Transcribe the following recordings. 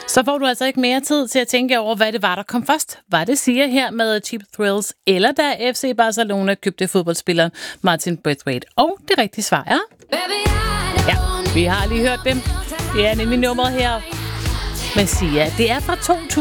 Så får du altså ikke mere tid til at tænke over, hvad det var, der kom først. Var det Sia her med Cheap Thrills, eller da FC Barcelona købte fodboldspilleren Martin Braithwaite? Og det rigtige svar er... Ja, vi har lige hørt dem. Det er nemlig nummeret her med Sia. Det er fra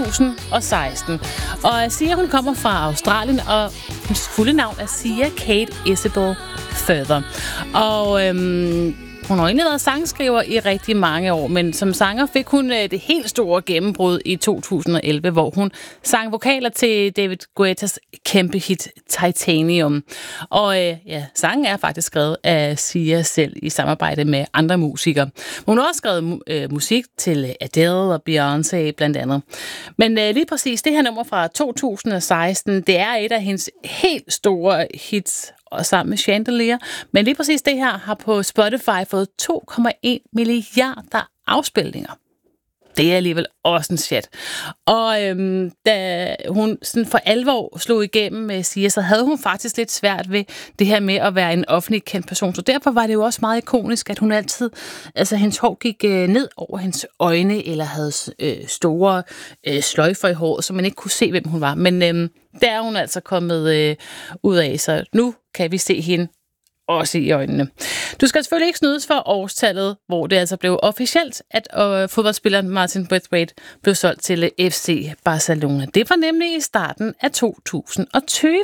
2016. Og Sia, hun kommer fra Australien, og hendes fulde navn er Sia Kate Isabel Further. Og hun har egentlig været sangskriver i rigtig mange år, men som sanger fik hun det helt store gennembrud i 2011, hvor hun sang vokaler til David Guettas kæmpe hit Titanium. Og sangen er faktisk skrevet af Sia selv i samarbejde med andre musikere. Hun har også skrevet musik til Adele og Beyoncé blandt andet. Men lige præcis det her nummer fra 2016, det er et af hendes helt store hits, og sammen med Chandelier. Men lige præcis det her har på Spotify fået 2,1 milliarder afspilninger. Det er alligevel også en chat. Og da hun sådan for alvor slog igennem med Sia, så havde hun faktisk lidt svært ved det her med at være en offentlig kendt person. Så derfor var det jo også meget ikonisk, at hun altid, altså hendes hår gik ned over hendes øjne, eller havde store sløjfer i håret, så man ikke kunne se, hvem hun var. Men der er hun altså kommet ud af, så nu kan vi se hende også i øjnene. Du skal selvfølgelig ikke snydes for årstallet, hvor det altså blev officielt, at fodboldspilleren Martin Braithwaite blev solgt til FC Barcelona. Det var nemlig i starten af 2020.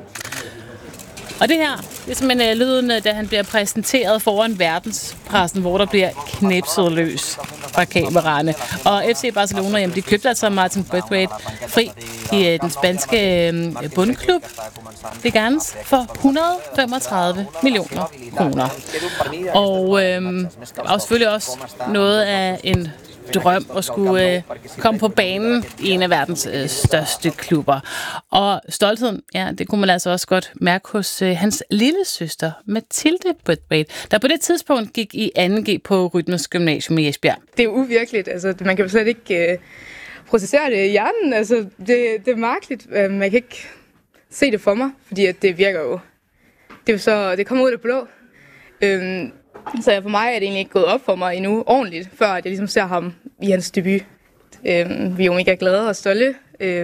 Og det her, det er simpelthen lyden, da han bliver præsenteret foran verdenspressen, hvor der bliver knipset løs fra kameraerne. Og FC Barcelona, jamen, de købte altså Martin Braithwaite fri i den spanske bundklub Leganés for 135 millioner kroner. Og der var selvfølgelig også noget af en drøm at skulle komme på banen i en af verdens største klubber. Og stoltheden, ja, det kunne man altså også godt mærke hos hans lille søster, Mathilde Braithwaite, der på det tidspunkt gik i 2G på Rytmers Gymnasium i Esbjerg. Det er uvirkeligt, altså man kan jo slet ikke processere det i hjernen, altså det er mærkeligt, man kan ikke se det for mig, fordi at det virker jo, det er jo så, det kommer ud af det blå. Så for mig er det egentlig ikke gået op for mig endnu ordentligt, før at jeg ligesom ser ham i hans debut. Vi er jo mega glade og stolte,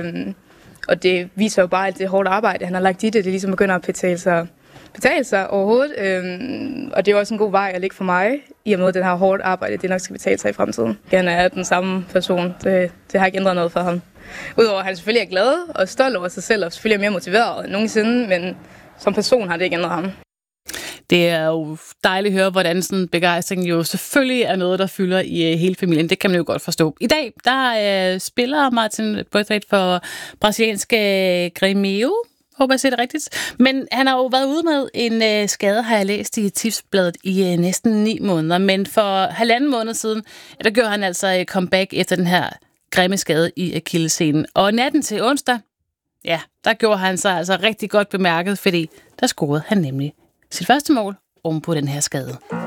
og det viser jo bare alt det hårde arbejde, han har lagt i det. Det ligesom begynder at betale sig overhovedet, og det er jo også en god vej at ligge for mig, i og med den her hårdt arbejde, det nok skal betale sig i fremtiden. Han er den samme person, det har ikke ændret noget for ham. Udover at han selvfølgelig er glad og stolt over sig selv, og selvfølgelig er mere motiveret end nogensinde, men som person har det ikke ændret ham. Det er jo dejligt at høre, hvordan sådan begejstring jo selvfølgelig er noget, der fylder i hele familien. Det kan man jo godt forstå. I dag, der spiller Martin Braithwaite for brasilianske Grêmio. Håber jeg siger det rigtigt. Men han har jo været ude med en skade, har jeg læst i Tipsbladet, i næsten 9 måneder. Men for 1,5 måned siden, der gjorde han altså comeback efter den her grimme skade i akillessenen. Og natten til onsdag, ja, der gjorde han sig altså rigtig godt bemærket, fordi der scorede han nemlig sit første mål oven på den her skade.